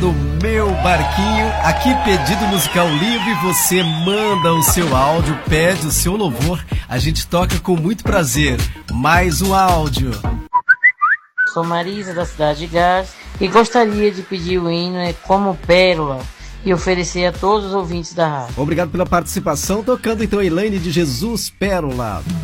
do Meu Barquinho. Aqui pedido musical livre, você manda o seu áudio, pede o seu louvor, a gente toca com muito prazer. Mais um áudio. Sou Marisa da cidade de Gás e gostaria de pedir o hino Como Pérola e oferecer a todos os ouvintes da rádio. Obrigado pela participação, tocando então Elaine de Jesus Pérola.